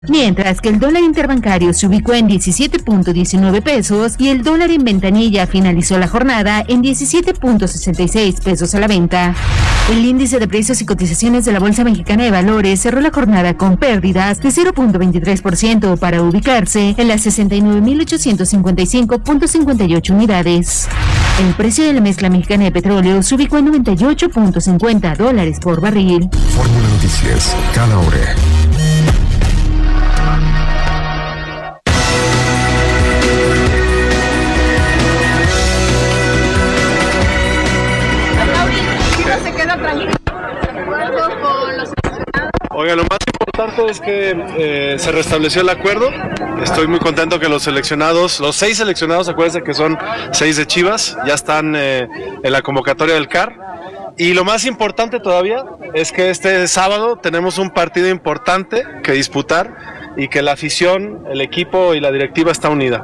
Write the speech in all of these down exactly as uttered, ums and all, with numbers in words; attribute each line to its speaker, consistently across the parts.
Speaker 1: Mientras que el dólar interbancario se ubicó en diecisiete punto diecinueve pesos y el dólar en ventanilla finalizó la jornada en diecisiete punto sesenta y seis pesos a la venta. El índice de precios y cotizaciones de la Bolsa Mexicana de Valores cerró la jornada con pérdidas de cero punto veintitrés por ciento para ubicarse en las sesenta y nueve mil ochocientos cincuenta y cinco punto cincuenta y ocho unidades. El precio de la mezcla mexicana de petróleo se ubicó en noventa y ocho punto cincuenta dólares por barril.
Speaker 2: Fórmula Noticias, cada hora.
Speaker 3: Oiga, lo más importante es que eh, se restableció el acuerdo. Estoy muy contento que los seleccionados, los seis seleccionados, acuérdense que son seis de Chivas, ya están eh, en la convocatoria del C A R. Y lo más importante todavía es que este sábado tenemos un partido importante que disputar y que la afición, el equipo y la directiva está unida.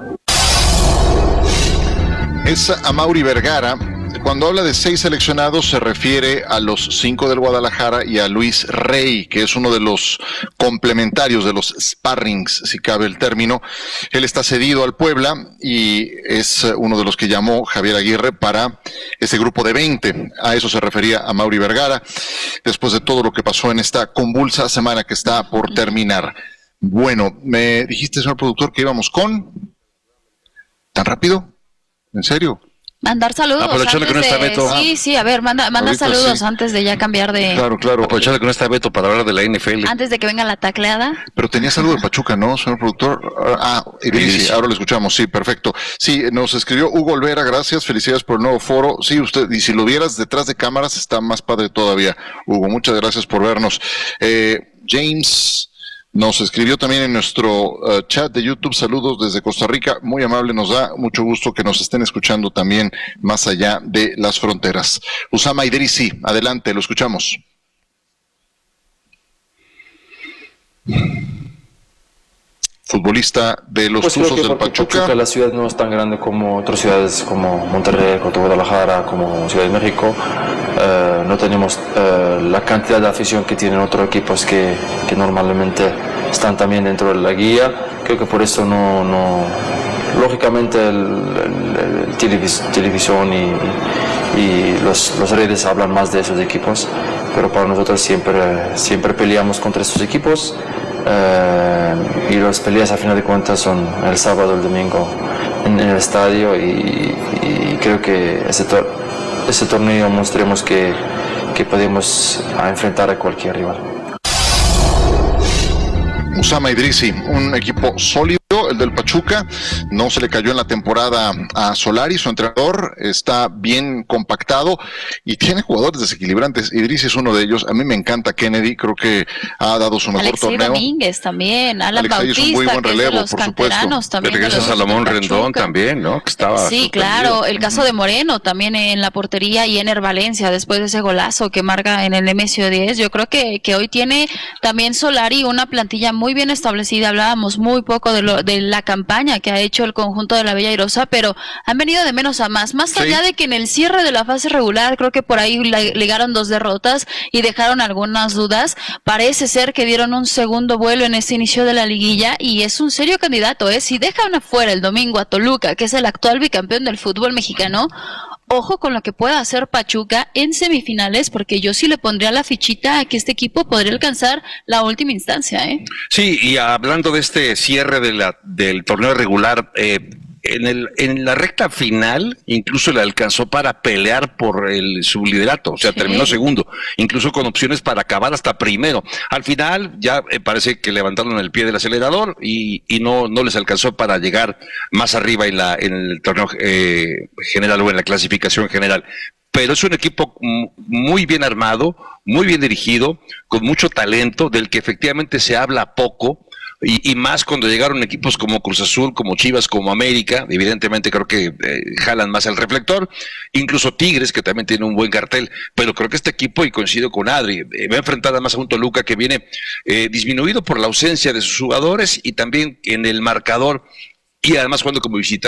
Speaker 4: Es Amaury Vergara. Cuando habla de seis seleccionados se refiere a los cinco del Guadalajara y a Luis Rey, que es uno de los complementarios, de los sparrings, si cabe el término. Él está cedido al Puebla y es uno de los que llamó Javier Aguirre para ese grupo de veinte. A eso se refería Amaury Vergara, después de todo lo que pasó en esta convulsa semana que está por terminar. Bueno, me dijiste, señor productor, que íbamos con... ¿Tan rápido? ¿En serio?
Speaker 5: Mandar saludos.
Speaker 6: Aprovechando que no está
Speaker 5: de...
Speaker 6: Beto.
Speaker 5: Sí, sí, a ver, manda, manda
Speaker 4: Ahorita
Speaker 5: saludos
Speaker 4: sí.
Speaker 5: Antes de ya cambiar de...
Speaker 4: Claro, claro.
Speaker 6: Aprovechando que no está Beto para hablar de la N F L.
Speaker 5: Antes de que venga la tacleada.
Speaker 4: Pero tenía algo de Pachuca, ¿no, señor productor? Ah, Idrisi, ahora lo escuchamos, sí, perfecto. Sí, nos escribió Hugo Olvera, gracias, felicidades por el nuevo foro. Sí, usted, y si lo vieras detrás de cámaras, está más padre todavía. Hugo, muchas gracias por vernos. Eh, James... Nos escribió también en nuestro uh, chat de YouTube, saludos desde Costa Rica, muy amable, nos da mucho gusto que nos estén escuchando también más allá de las fronteras. Usama Idrisi, adelante, lo escuchamos. Futbolista de los
Speaker 7: pues
Speaker 4: Tuzos del Pachuca.
Speaker 7: Pachuca. La ciudad no es tan grande como otras ciudades como Monterrey, como Guadalajara, como Ciudad de México. Eh, no tenemos eh, la cantidad de afición que tienen otros equipos que, que normalmente están también dentro de la guía. Creo que por eso no, no lógicamente el, el, el televis, televisión y, y los, los redes hablan más de esos equipos, pero para nosotros siempre, siempre peleamos contra estos equipos. Uh, y las peleas a final de cuentas son el sábado, el domingo en, en el estadio y, y creo que ese, tor ese torneo mostremos que, que podemos enfrentar a cualquier rival.
Speaker 4: Usama Idrisi, un equipo sólido, el del Pachuca, no se le cayó en la temporada a Solari, su entrenador, está bien compactado y tiene jugadores desequilibrantes. Idrisi es uno de ellos, a mí me encanta Kennedy, creo que ha dado su mejor
Speaker 5: Alexei
Speaker 4: torneo.
Speaker 5: Domínguez también, Alan
Speaker 4: Alexei
Speaker 5: Bautista,
Speaker 4: es un muy buen
Speaker 5: que
Speaker 4: relevo,
Speaker 5: es de los
Speaker 4: por
Speaker 5: canteranos
Speaker 4: supuesto.
Speaker 5: también.
Speaker 6: Regresa Salomón Rendón también, ¿no? Que estaba
Speaker 5: sí, claro, el caso de Moreno también en la portería y Ener Valencia después de ese golazo que marca en el Nemesio diez. Yo creo que, que hoy tiene también Solari una plantilla muy bien establecida. Hablábamos muy poco de, lo, de la campaña que ha hecho el conjunto de la Bella Airosa, pero han venido de menos a más. Más sí. allá de que en el cierre de la fase regular creo que por ahí ligaron dos derrotas y dejaron algunas dudas, parece ser que dieron un segundo vuelo en este inicio de la liguilla y es un serio candidato, ¿eh? Si dejan afuera el domingo a Toluca, que es el actual bicampeón del fútbol mexicano, ojo con lo que pueda hacer Pachuca en semifinales, porque yo sí le pondría la fichita a que este equipo podría alcanzar la última instancia, ¿eh?
Speaker 6: Sí, y hablando de este cierre de la, del torneo regular, eh, en, el, en la recta final incluso le alcanzó para pelear por el subliderato, o sea, sí. terminó segundo, incluso con opciones para acabar hasta primero. Al final ya eh, parece que levantaron el pie del acelerador y, y no, no les alcanzó para llegar más arriba en, la, en el torneo eh, general o en la clasificación general. Pero es un equipo muy bien armado, muy bien dirigido, con mucho talento, del que efectivamente se habla poco. Y, y más cuando llegaron equipos como Cruz Azul, como Chivas, como América, evidentemente creo que eh, jalan más el reflector, incluso Tigres, que también tiene un buen cartel, pero creo que este equipo, y coincido con Adri, eh, va a enfrentar además a un Toluca que viene eh, disminuido por la ausencia de sus jugadores y también en el marcador, y además jugando como visitante,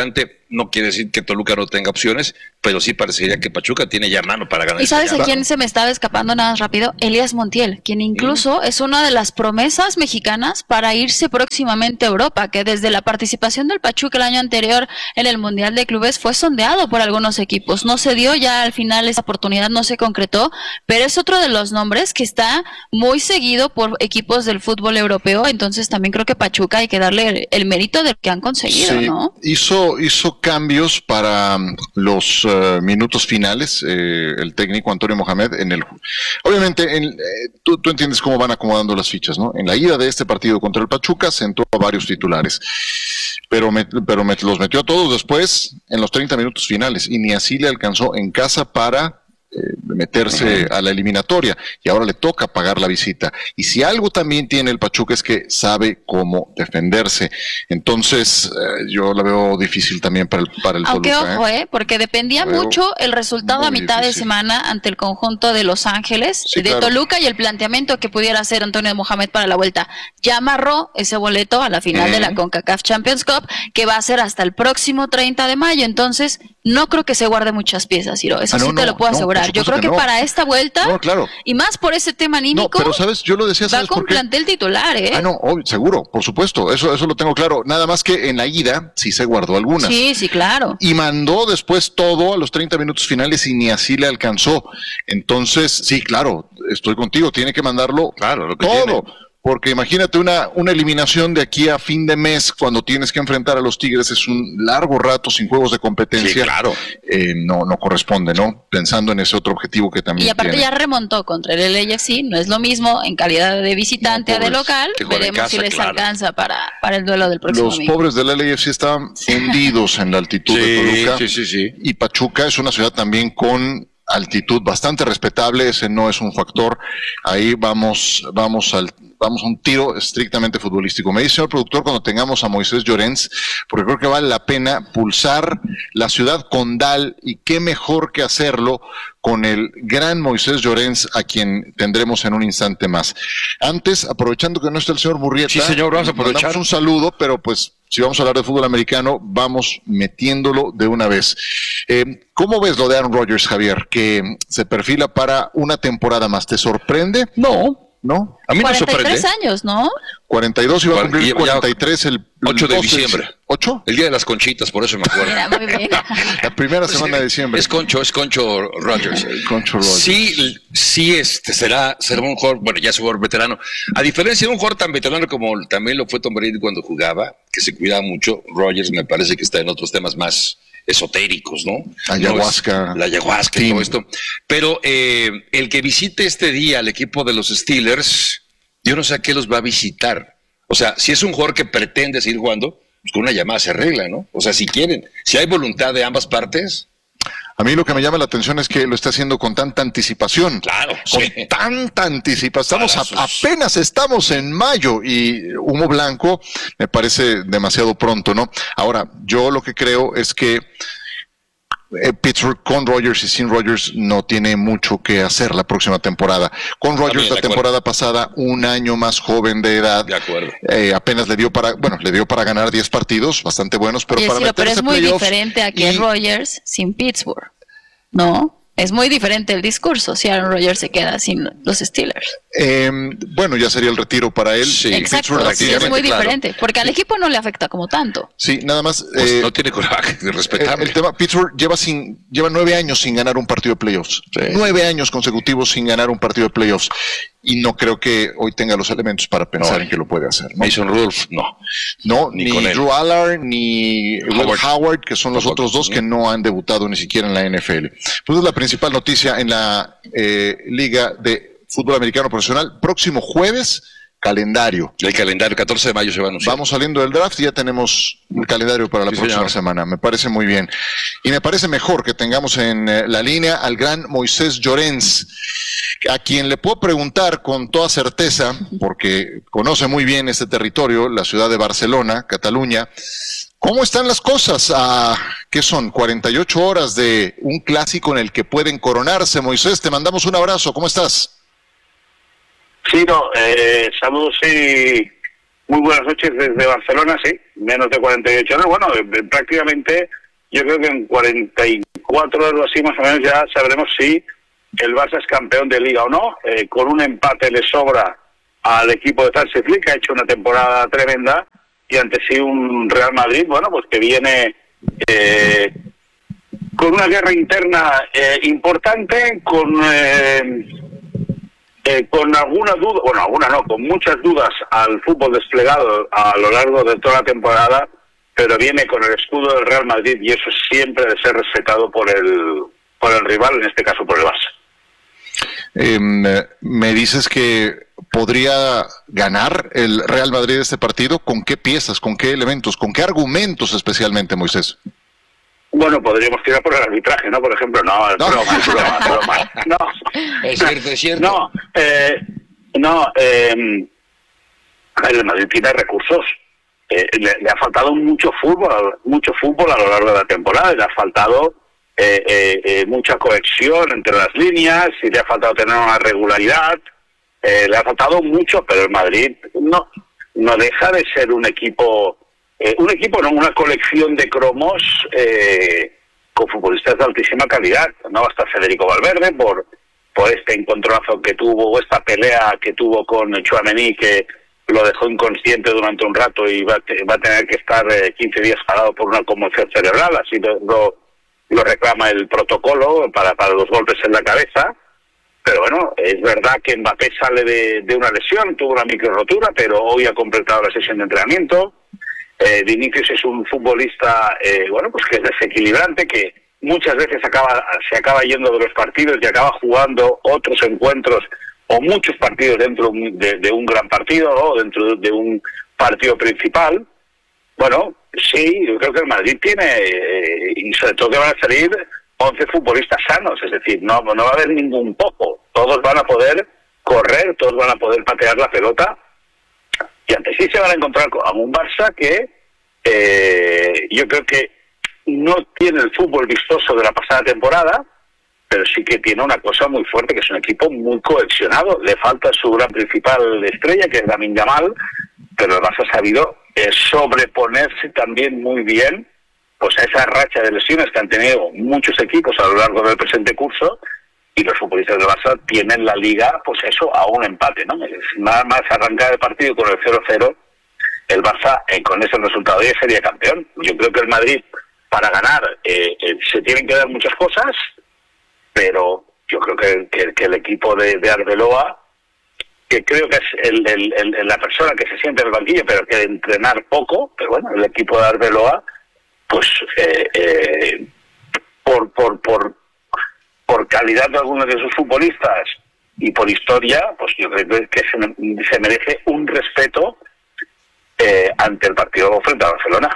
Speaker 6: no quiere decir que Toluca no tenga opciones, pero sí parecería que Pachuca tiene ya mano para ganar.
Speaker 5: ¿Y sabes a quién se me estaba escapando nada más rápido? Elías Montiel, quien incluso es una de las promesas mexicanas para irse próximamente a Europa, que desde la participación del Pachuca el año anterior en el Mundial de Clubes fue sondeado por algunos equipos. No se dio, ya al final esa oportunidad no se concretó, pero es otro de los nombres que está muy seguido por equipos del fútbol europeo, entonces también creo que Pachuca hay que darle el, el mérito del que han conseguido,
Speaker 4: sí,
Speaker 5: ¿no?
Speaker 4: Hizo, hizo cambios para um, los uh, minutos finales, eh, el técnico Antonio Mohamed, en el obviamente en, eh, tú, tú entiendes cómo van acomodando las fichas, ¿no? En la ida de este partido contra el Pachuca sentó a varios titulares, pero, me, pero me, los metió a todos después en los treinta minutos finales, y ni así le alcanzó en casa para Eh, meterse a la eliminatoria, y ahora le toca pagar la visita. Y si algo también tiene el Pachuca es que sabe cómo defenderse, entonces eh, yo la veo difícil también para el, para el
Speaker 5: Aunque
Speaker 4: Toluca,
Speaker 5: ojo, eh, porque dependía mucho el resultado a mitad difícil. de semana ante el conjunto de Los Ángeles,
Speaker 4: sí,
Speaker 5: de
Speaker 4: claro.
Speaker 5: Toluca, y el planteamiento que pudiera hacer Antonio Mohamed para la vuelta. Ya amarró ese boleto a la final eh. de la CONCACAF Champions Cup, que va a ser hasta el próximo treinta de mayo, entonces no creo que se guarde muchas piezas, Ciro, eso ah, no, sí te no, lo puedo no, asegurar. Yo creo que, que no. para esta vuelta, no, claro. y más por ese tema anímico,
Speaker 4: no, pero sabes, yo lo decía, ¿sabes
Speaker 5: va con
Speaker 4: por qué?
Speaker 5: plantel titular, ¿eh?
Speaker 4: Ah, no, obvio, seguro, por supuesto, eso, eso lo tengo claro. Nada más que en la ida sí se guardó algunas.
Speaker 5: Sí, sí, claro.
Speaker 4: Y mandó después todo a los treinta minutos finales y ni así le alcanzó. Entonces, sí, claro, estoy contigo, tiene que mandarlo
Speaker 6: claro, lo que
Speaker 4: todo.
Speaker 6: Tiene.
Speaker 4: Porque imagínate una, una eliminación de aquí a fin de mes cuando tienes que enfrentar a los Tigres, es un largo rato sin juegos de competencia.
Speaker 6: Sí, claro.
Speaker 4: Eh, no, no corresponde, ¿no? Pensando en ese otro objetivo que también
Speaker 5: Y aparte
Speaker 4: tiene.
Speaker 5: ya remontó contra el L A F C, no es lo mismo en calidad de visitante no, a de local, veremos casa, si les claro. alcanza para, para el duelo del próximo
Speaker 4: Los domingo. Pobres del L A F C estaban hundidos en la altitud
Speaker 6: sí,
Speaker 4: de Toluca.
Speaker 6: Sí, sí, sí.
Speaker 4: Y Pachuca es una ciudad también con altitud bastante respetable, ese no es un factor. Ahí vamos, vamos al Vamos a un tiro estrictamente futbolístico. Me dice, señor productor, cuando tengamos a Moisés Llorens, porque creo que vale la pena pulsar la ciudad condal, y qué mejor que hacerlo con el gran Moisés Llorens, a quien tendremos en un instante más. Antes, aprovechando que no está el señor Murrieta,
Speaker 6: sí, señor, vamos a aprovechar
Speaker 4: un saludo, pero pues si vamos a hablar de fútbol americano, vamos metiéndolo de una vez. Eh, ¿Cómo ves lo de Aaron Rodgers, Javier, que se perfila para una temporada más? ¿Te sorprende?
Speaker 6: No.
Speaker 4: ¿No?
Speaker 6: A mí me sorprende.
Speaker 5: cuarenta y tres años, ¿no?
Speaker 4: cuarenta y dos y va a cumplir cuarenta y tres el, el
Speaker 6: ocho de diciembre.
Speaker 4: ¿ocho?
Speaker 6: El día de las conchitas, por eso me acuerdo.
Speaker 5: Mira, muy bien.
Speaker 4: La primera pues semana de diciembre.
Speaker 6: Es Concho, es Concho Rodgers.
Speaker 4: Concho Rodgers.
Speaker 6: Sí, sí, este será, será un jugador, bueno, ya es un jugador veterano. A diferencia de un jugador tan veterano como también lo fue Tom Brady cuando jugaba, que se cuidaba mucho, Rodgers me parece que está en otros temas más esotéricos, ¿no?
Speaker 4: Ayahuasca.
Speaker 6: No es, la ayahuasca y todo esto. Pero eh, el que visite este día al equipo de los Steelers, yo no sé a qué los va a visitar. O sea, si es un jugador que pretende seguir jugando, pues con una llamada se arregla, ¿no? O sea, si quieren, si hay voluntad de ambas partes.
Speaker 4: A mí lo que me llama la atención es que lo está haciendo con tanta anticipación.
Speaker 6: Claro,
Speaker 4: con
Speaker 6: sí.
Speaker 4: tanta anticipación. Estamos a, apenas estamos en mayo y humo blanco me parece demasiado pronto, ¿no? Ahora, yo lo que creo es que eh, Pittsburgh con Rodgers y sin Rodgers no tiene mucho que hacer la próxima temporada. Con Rodgers la temporada pasada, un año más joven de edad.
Speaker 6: De acuerdo.
Speaker 4: Eh, apenas le dio para, bueno, le dio para ganar diez partidos, bastante buenos, pero
Speaker 5: Oye,
Speaker 4: para
Speaker 5: sí,
Speaker 4: meterse
Speaker 5: pero es muy
Speaker 4: playoffs
Speaker 5: diferente a que
Speaker 4: y...
Speaker 5: Rodgers sin Pittsburgh, ¿no? Es muy diferente el discurso si Aaron Rodgers se queda sin los Steelers.
Speaker 4: Eh, bueno, ya sería el retiro para él.
Speaker 5: Sí, exacto, sí, es muy diferente, claro. Porque al equipo no le afecta como tanto.
Speaker 4: Sí, nada más.
Speaker 6: Pues
Speaker 4: eh,
Speaker 6: no tiene coraje de respetarle.
Speaker 4: El, el tema, Pittsburgh lleva sin, lleva nueve años sin ganar un partido de playoffs. Sí. Nueve años consecutivos sin ganar un partido de playoffs. Y no creo que hoy tenga los elementos para pensar no, en que lo puede hacer, ¿no?
Speaker 6: Mason Rudolph, no.
Speaker 4: No, ni, ni Drew Allard, ni Will Howard, Howard, que son los Howard, otros dos ¿sí? que no han debutado ni siquiera en la N F L. Pues es la principal noticia en la eh, Liga de Fútbol Americano Profesional. Próximo jueves, calendario.
Speaker 6: El calendario, catorce de mayo se va a anunciar.
Speaker 4: Vamos saliendo del draft y ya tenemos el calendario para la sí, próxima señor. semana. Me parece muy bien. Y me parece mejor que tengamos en eh, la línea al gran Moisés Llorens, a quien le puedo preguntar con toda certeza, porque conoce muy bien este territorio, la ciudad de Barcelona, Cataluña. ¿Cómo están las cosas? Ah, ¿qué son? cuarenta y ocho horas de un clásico en el que pueden coronarse. Moisés, te mandamos un abrazo. ¿Cómo estás?
Speaker 8: Sí, no, eh, saludos y muy buenas noches desde Barcelona, sí, menos de cuarenta y ocho horas. Bueno, eh, prácticamente yo creo que en cuarenta y cuatro horas o así más o menos ya sabremos si el Barça es campeón de Liga o no. Eh, con un empate le sobra al equipo de Hansi Flick, que ha hecho una temporada tremenda, y ante sí un Real Madrid, bueno, pues que viene eh, con una guerra interna eh, importante, con eh, eh, con alguna duda, bueno, alguna no, con muchas dudas al fútbol desplegado a lo largo de toda la temporada, pero viene con el escudo del Real Madrid y eso siempre debe ser respetado por el por el rival, en este caso por el Barça.
Speaker 4: Eh, me dices que podría ganar el Real Madrid este partido. ¿Con qué piezas, con qué elementos, con qué argumentos especialmente, Moisés?
Speaker 8: Bueno, podríamos tirar por el arbitraje, ¿no? Por ejemplo, no, no. broma, es broma, broma. No.
Speaker 6: Es cierto, es cierto.
Speaker 8: No, eh, no, eh, el Madrid tiene recursos. Eh, le, le ha faltado mucho fútbol, mucho fútbol a lo largo de la temporada, le ha faltado eh, eh, eh, mucha cohesión entre las líneas, y le ha faltado tener una regularidad, eh, le ha faltado mucho, pero el Madrid no, no deja de ser un equipo, eh, un equipo, no, una colección de cromos eh, con futbolistas de altísima calidad. No basta Federico Valverde por, por este encontronazo que tuvo, o esta pelea que tuvo con Tchouaméni, que lo dejó inconsciente durante un rato y va, va a tener que estar eh, quince días parado por una conmoción cerebral, así lo, lo, lo reclama el protocolo para, para los golpes en la cabeza. Pero bueno, es verdad que Mbappé sale de, de una lesión, tuvo una micro rotura, pero hoy ha completado la sesión de entrenamiento. Eh, Vinicius es un futbolista, eh, bueno, pues que es desequilibrante, que muchas veces acaba se acaba yendo de los partidos y acaba jugando otros encuentros o muchos partidos dentro de, de un gran partido, ¿no? Dentro de un partido principal. Bueno, sí, yo creo que el Madrid tiene, eh, y sobre todo que van a salir once futbolistas sanos, es decir, no, no va a haber ningún poco, todos van a poder correr, todos van a poder patear la pelota, y ante sí se van a encontrar con un Barça que eh, yo creo que no tiene el fútbol vistoso de la pasada temporada, pero sí que tiene una cosa muy fuerte, que es un equipo muy cohesionado. Le falta su gran principal estrella, que es Lamine Yamal, pero el Barça ha sabido eh, sobreponerse también muy bien pues a esa racha de lesiones que han tenido muchos equipos a lo largo del presente curso, y los futbolistas del Barça tienen la liga, pues eso, a un empate, ¿no? Nada más arrancar el partido con el cero cero, el Barça eh, con ese resultado ya sería campeón. Yo creo que el Madrid, para ganar, eh, eh, se tienen que dar muchas cosas, pero yo creo que, que, que el equipo de, de Arbeloa, que creo que es el, el, el, la persona que se siente en el banquillo, pero que de entrenar poco, pero bueno, el equipo de Arbeloa, pues eh, eh, por, por, por, por calidad de algunos de sus futbolistas y por historia, pues yo creo que se, se merece un respeto eh, ante el partido frente a Barcelona.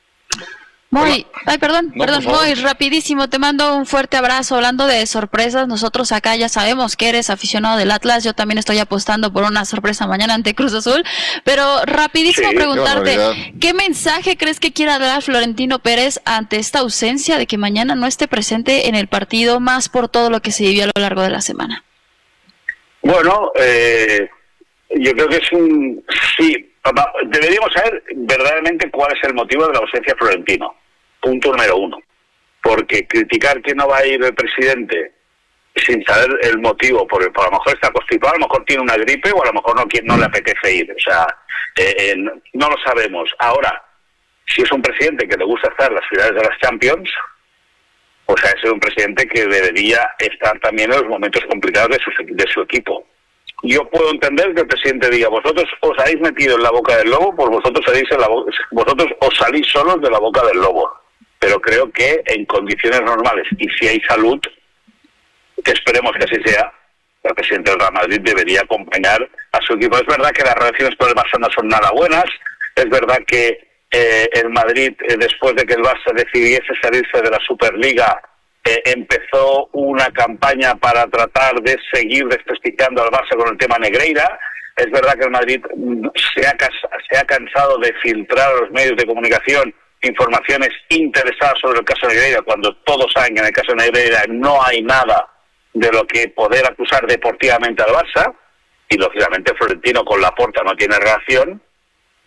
Speaker 5: Muy, ay, perdón,
Speaker 6: No,
Speaker 5: perdón, muy rapidísimo, te mando un fuerte abrazo. Hablando de sorpresas, nosotros acá ya sabemos que eres aficionado del Atlas, yo también estoy apostando por una sorpresa mañana ante Cruz Azul, pero rapidísimo
Speaker 8: Sí,
Speaker 5: preguntarte,
Speaker 4: qué
Speaker 5: ¿qué mensaje crees que quiera dar Florentino Pérez ante esta ausencia de que mañana no esté presente en el partido, más por todo lo que se vivió a lo largo de la semana?
Speaker 8: Bueno, eh, yo creo que es un... Sí, deberíamos saber verdaderamente cuál es el motivo de la ausencia de Florentino. Punto número uno. Porque criticar que no va a ir el presidente sin saber el motivo, por, por a lo mejor está constipado, a lo mejor tiene una gripe o a lo mejor no, no le apetece ir. O sea, eh, eh, no lo sabemos. Ahora, si es un presidente que le gusta estar en las finales de las Champions, o sea, es un presidente que debería estar también en los momentos complicados de su, de su equipo. Yo puedo entender que el presidente diga, vosotros os habéis metido en la boca del lobo, pues vosotros salís en la bo- vosotros os salís solos de la boca del lobo. Pero creo que en condiciones normales, y si hay salud, que esperemos que así sea, el presidente del Real Madrid debería acompañar a su equipo. Es verdad que las relaciones con el Barça no son nada buenas, es verdad que eh, el Madrid, eh, después de que el Barça decidiese salirse de la Superliga, eh, empezó una campaña para tratar de seguir desprestigiando al Barça con el tema Negreira. Es verdad que el Madrid se ha, se ha cansado de filtrar a los medios de comunicación informaciones interesadas sobre el caso Negreira, cuando todos saben que en el caso Negreira no hay nada de lo que poder acusar deportivamente al Barça, y lógicamente Florentino con Laporta no tiene relación,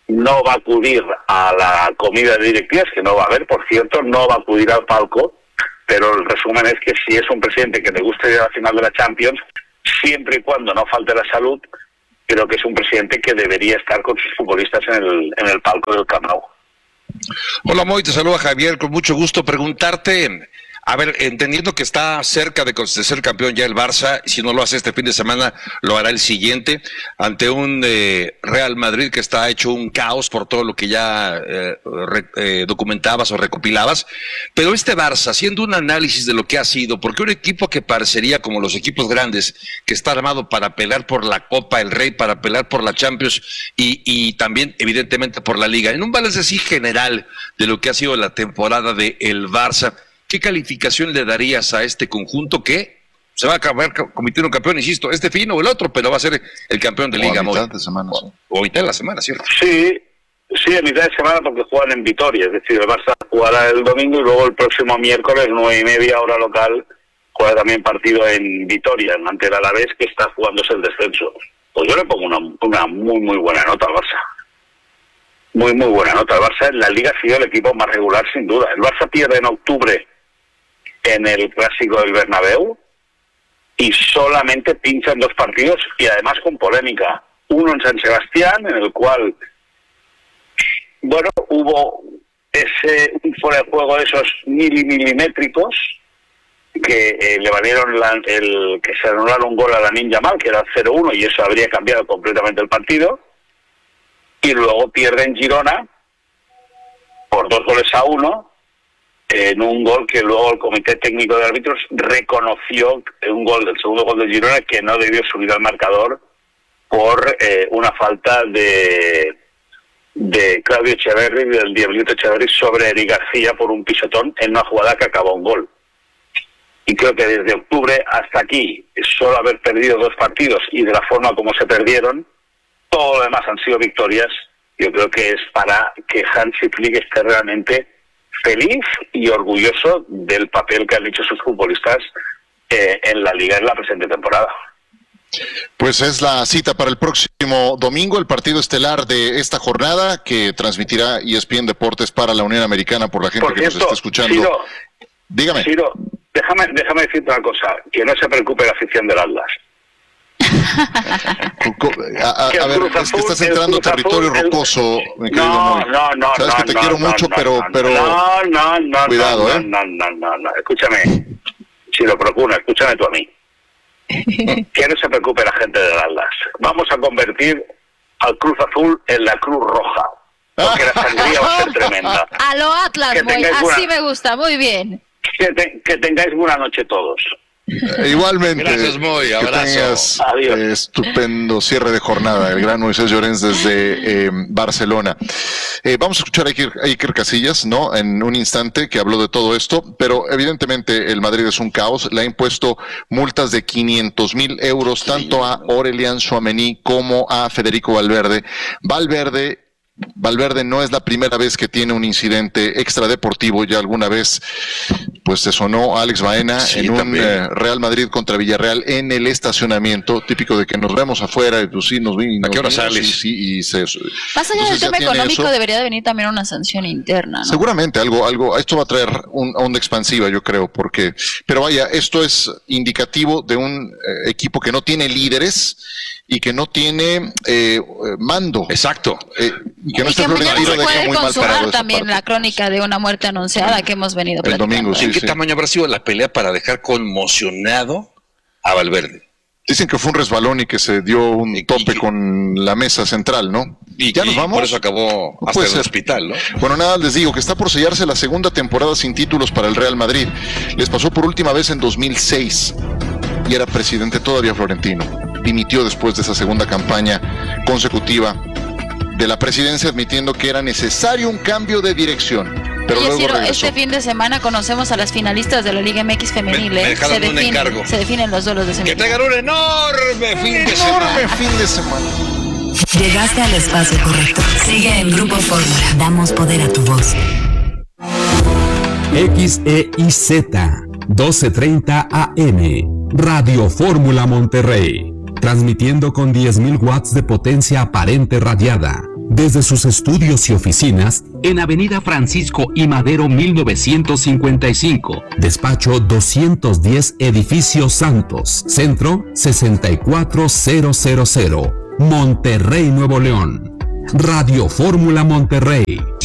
Speaker 8: no va a acudir a la comida de directivas, que no va a haber, por cierto, no va a acudir al palco, pero el resumen es que si es un presidente que le gusta ir a la final de la Champions, siempre y cuando no falte la salud, creo que es un presidente que debería estar con sus futbolistas en el, en el palco del Camp Nou.
Speaker 6: Hola Moy, te saluda Javier, con mucho gusto preguntarte, a ver, entendiendo que está cerca de ser campeón ya el Barça, si no lo hace este fin de semana, lo hará el siguiente, ante un eh, Real Madrid que está hecho un caos por todo lo que ya eh, re, eh, documentabas o recopilabas, pero este Barça, haciendo un análisis de lo que ha sido, porque un equipo que parecería como los equipos grandes, que está armado para pelear por la Copa el Rey, para pelear por la Champions y, y también evidentemente por la Liga, en un balance así general de lo que ha sido la temporada de el Barça, ¿qué calificación le darías a este conjunto que se va a acabar convirtiendo en campeón, insisto, este fin o el otro, pero va a ser el campeón de Liga?
Speaker 4: O a mitad de semana, sí.
Speaker 6: O a mitad de la semana, ¿cierto?
Speaker 8: Sí, sí, a mitad de semana porque juegan en Vitoria, es decir, el Barça jugará el domingo y luego el próximo miércoles, nueve y media hora local, juega también partido en Vitoria, ante el Alavés, que está jugándose el descenso. Pues yo le pongo una, una muy, muy buena nota al Barça. Muy, muy buena nota. El Barça en la Liga ha sido el equipo más regular, sin duda. El Barça pierde en octubre en el Clásico del Bernabéu y solamente pincha en dos partidos y además con polémica. Uno en San Sebastián, en el cual, bueno, hubo ese un fuera de juego de esos milimilimétricos que eh, le valieron la, el que se anularon un gol a la Ninja Mal, que era cero uno, y eso habría cambiado completamente el partido. Y luego pierde en Girona por dos goles a uno, en un gol que luego el Comité Técnico de Árbitros reconoció, un gol del segundo gol de Girona, que no debió subir al marcador por eh, una falta de de Claudio Echeverri, del Diablito Echeverri, sobre Eric García por un pisotón en una jugada que acabó un gol. Y creo que desde octubre hasta aquí, solo haber perdido dos partidos y de la forma como se perdieron, todo lo demás han sido victorias. Yo creo que es para que Hansi Flick esté realmente feliz y orgulloso del papel que han hecho sus futbolistas eh, en la Liga en la presente temporada.
Speaker 4: Pues es la cita para el próximo domingo, el partido estelar de esta jornada que transmitirá E S P N Deportes para la Unión Americana, por la gente por que cierto, nos está escuchando.
Speaker 8: Ciro,
Speaker 4: Dígame.
Speaker 8: Ciro, déjame, déjame decirte una cosa, que no se preocupe la afición del Atlas.
Speaker 4: A, a, a ver, es que estás entrando en territorio Azul, rocoso, el... mi querido
Speaker 8: no,
Speaker 4: Moy.
Speaker 8: no, no,
Speaker 4: Sabes
Speaker 8: no,
Speaker 4: que te
Speaker 8: no,
Speaker 4: quiero
Speaker 8: no,
Speaker 4: mucho,
Speaker 8: no,
Speaker 4: pero,
Speaker 8: no,
Speaker 4: pero
Speaker 8: no, no, no,
Speaker 4: cuidado,
Speaker 8: no,
Speaker 4: ¿eh?
Speaker 8: No, no, no, no, escúchame, si lo procura, escúchame tú a mí. Que no se preocupe la gente del Atlas. Vamos a convertir al Cruz Azul en la Cruz Roja, porque la sangría va a ser tremenda.
Speaker 5: A lo Atlas, Moy, así buena... me gusta, muy bien.
Speaker 8: Que, te, que tengáis buena noche todos.
Speaker 4: Eh, igualmente.
Speaker 6: Gracias, Moy. Abrazo.
Speaker 4: Que tengas eh, estupendo cierre de jornada. El gran Moisés Llorens desde eh, Barcelona. Eh, vamos a escuchar a Iker, a Iker Casillas, ¿no? En un instante, que habló de todo esto, pero evidentemente el Madrid es un caos. Le ha impuesto multas de quinientos mil euros tanto a Aurélien Tchouaméni como a Federico Valverde. Valverde Valverde no es la primera vez que tiene un incidente extradeportivo, ya alguna vez pues se sonó a Alex Baena sí, en un eh, Real Madrid contra Villarreal en el estacionamiento, típico de que nos vemos afuera y pues sí, nos vimos.
Speaker 6: ¿A qué hora sales?
Speaker 4: Sí, sí, y se,
Speaker 5: Más allá del tema económico eso. Debería de venir también una sanción interna, ¿no?
Speaker 4: Seguramente algo, algo, esto va a traer una onda expansiva, yo creo, porque, pero vaya, esto es indicativo de un eh, equipo que no tiene líderes y que no tiene eh, mando.
Speaker 6: Exacto.
Speaker 4: Eh, y que no
Speaker 5: y
Speaker 4: esté
Speaker 5: que mañana se puede
Speaker 4: muy
Speaker 5: consumar también la crónica de una muerte anunciada que hemos venido
Speaker 4: el
Speaker 5: platicando.
Speaker 4: Domingo, sí,
Speaker 6: ¿En qué
Speaker 4: sí.
Speaker 6: tamaño habrá sido la pelea para dejar conmocionado a Valverde?
Speaker 4: Dicen que fue un resbalón y que se dio un
Speaker 6: y,
Speaker 4: tope
Speaker 6: y,
Speaker 4: con la mesa central, ¿no?
Speaker 6: Y
Speaker 4: ya
Speaker 6: y
Speaker 4: nos vamos.
Speaker 6: Por eso acabó hasta el ser. hospital, ¿no?
Speaker 4: Bueno, nada, les digo que está por sellarse la segunda temporada sin títulos para el Real Madrid. Les pasó por última vez en dos mil seis y era presidente todavía Florentino. Dimitió después de esa segunda campaña consecutiva de la presidencia, admitiendo que era necesario un cambio de dirección. Pero
Speaker 5: Oye,
Speaker 4: luego
Speaker 5: Ciro,
Speaker 4: regresó.
Speaker 5: este fin de semana conocemos a las finalistas de la Liga M X femenil.
Speaker 6: Me, me
Speaker 5: ¿eh? se,
Speaker 6: definen,
Speaker 5: definen, se definen los duelos de semifinal.
Speaker 6: Que tengan un enorme fin de semana.
Speaker 4: Enorme fin de semana.
Speaker 9: Llegaste al espacio correcto. Sigue en Grupo Fórmula. Damos poder a tu voz.
Speaker 10: X E I Z doce treinta A M Radio Fórmula Monterrey. Transmitiendo con diez mil watts de potencia aparente radiada desde sus estudios y oficinas en Avenida Francisco I. Madero mil novecientos cincuenta y cinco, despacho doscientos diez, Edificio Santos, Centro sesenta y cuatro mil, Monterrey, Nuevo León. Radio Fórmula Monterrey.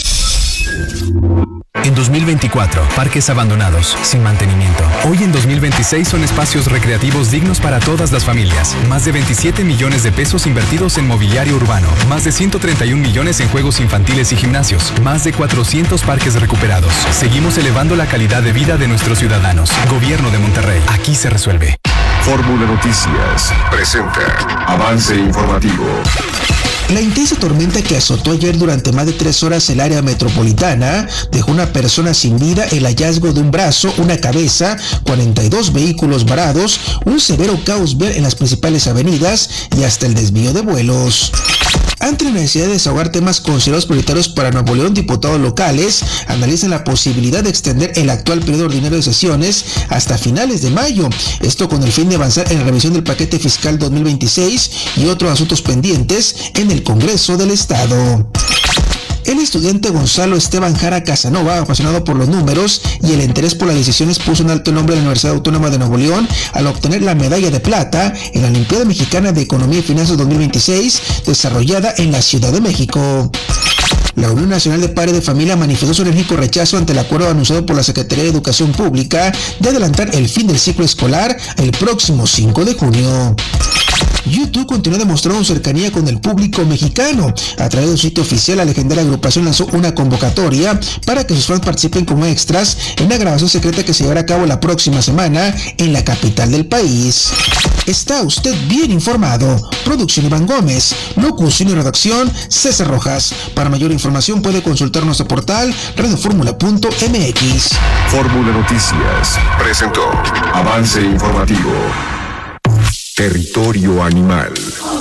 Speaker 11: En dos mil veinticuatro, parques abandonados, sin mantenimiento. Hoy en dos mil veintiséis son espacios recreativos dignos para todas las familias. Más de veintisiete millones de pesos invertidos en mobiliario urbano. Más de ciento treinta y un millones en juegos infantiles y gimnasios. Más de cuatrocientos parques recuperados. Seguimos elevando la calidad de vida de nuestros ciudadanos. Gobierno de Monterrey. Aquí se resuelve.
Speaker 2: Fórmula Noticias presenta Avance Informativo.
Speaker 12: La intensa tormenta que azotó ayer durante más de tres horas el área metropolitana dejó una persona sin vida, el hallazgo de un brazo, una cabeza, cuarenta y dos vehículos varados, un severo caos vial en las principales avenidas y hasta el desvío de vuelos. Ante la necesidad de desahogar temas considerados prioritarios para Nuevo León, diputados locales analizan la posibilidad de extender el actual periodo ordinario de sesiones hasta finales de mayo. Esto con el fin de avanzar en la revisión del paquete fiscal dos mil veintiséis y otros asuntos pendientes en el Congreso del Estado. El estudiante Gonzalo Esteban Jara Casanova, apasionado por los números y el interés por las decisiones, puso un alto nombre a la Universidad Autónoma de Nuevo León al obtener la medalla de plata en la Olimpiada Mexicana de Economía y Finanzas dos mil veintiséis, desarrollada en la Ciudad de México. La Unión Nacional de Padres de Familia manifestó su enérgico rechazo ante el acuerdo anunciado por la Secretaría de Educación Pública de adelantar el fin del ciclo escolar el próximo cinco de junio. YouTube continúa demostrando su cercanía con el público mexicano. A través de su sitio oficial, la legendaria agrupación lanzó una convocatoria para que sus fans participen como extras en una grabación secreta que se llevará a cabo la próxima semana en la capital del país. Está usted bien informado. Producción Iván Gómez. Locución y redacción César Rojas. Para mayor información puede consultar nuestro portal radioformula punto m x.
Speaker 2: Fórmula Noticias presentó Avance Informativo. Territorio Animal.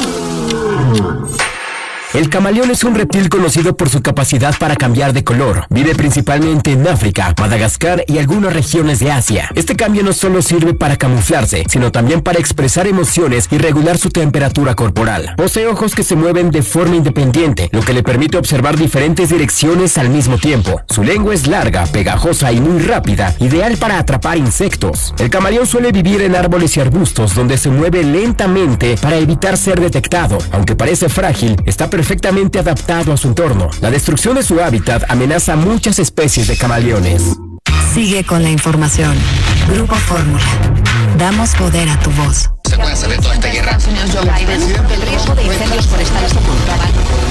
Speaker 13: El camaleón es un reptil conocido por su capacidad para cambiar de color. Vive principalmente en África, Madagascar y algunas regiones de Asia. Este cambio no solo sirve para camuflarse, sino también para expresar emociones y regular su temperatura corporal. Posee ojos que se mueven de forma independiente, lo que le permite observar diferentes direcciones al mismo tiempo. Su lengua es larga, pegajosa y muy rápida, ideal para atrapar insectos. El camaleón suele vivir en árboles y arbustos, donde se mueve lentamente para evitar ser detectado. Aunque parece frágil, está perfectamente adaptado a su entorno. La destrucción de su hábitat amenaza a muchas especies de camaleones.
Speaker 9: Sigue con la información. Grupo Fórmula. Damos poder a tu voz.
Speaker 14: Se puede hacer de toda esta guerra.
Speaker 15: El riesgo de incendios forestales ocultaba.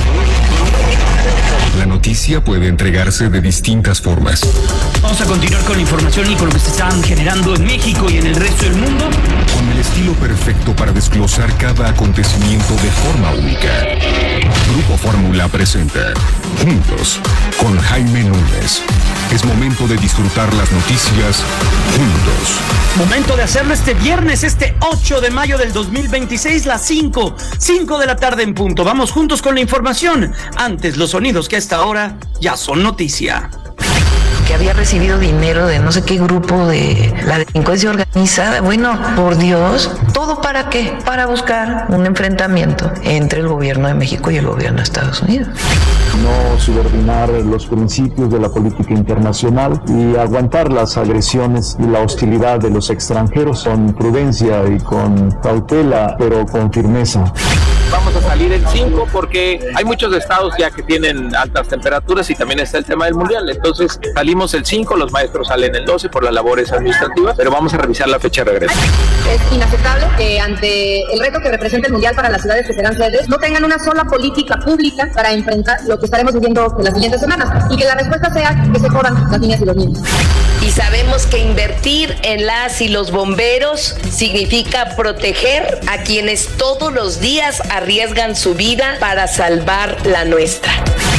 Speaker 2: La noticia puede entregarse de distintas formas.
Speaker 16: Vamos a continuar con la información y con lo que se están generando en México y en el resto del mundo.
Speaker 2: Con el estilo perfecto para desglosar cada acontecimiento de forma única. Grupo Fórmula presenta Juntos con Jaime Núñez. Es momento de disfrutar las noticias juntos.
Speaker 16: Momento de hacerlo este viernes, este ocho de mayo del dos mil veintiséis, las cinco, cinco de la tarde en punto. Vamos juntos con la información. Antes, los sonidos que a esta hora ya son noticia.
Speaker 17: Que había recibido dinero de no sé qué grupo de la delincuencia organizada. Bueno, por Dios, ¿todo para qué? Para buscar un enfrentamiento entre el gobierno de México y el gobierno de Estados Unidos.
Speaker 18: No subordinar los principios de la política internacional y aguantar las agresiones y la hostilidad de los extranjeros con prudencia y con cautela, pero con firmeza.
Speaker 19: Vamos a salir el cinco porque hay muchos estados ya que tienen altas temperaturas y también está el tema del mundial. Entonces salimos el cinco, los maestros salen el doce por las labores administrativas, pero vamos a revisar la fecha de regreso.
Speaker 20: Es inaceptable que ante el reto que representa el mundial para las ciudades que serán sedes, no tengan una sola política pública para enfrentar lo que estaremos viviendo en las siguientes semanas y que la respuesta sea que se jodan las niñas y los niños.
Speaker 21: Y sabemos que invertir en las y los bomberos significa proteger a quienes todos los días arriesgan su vida para salvar la nuestra.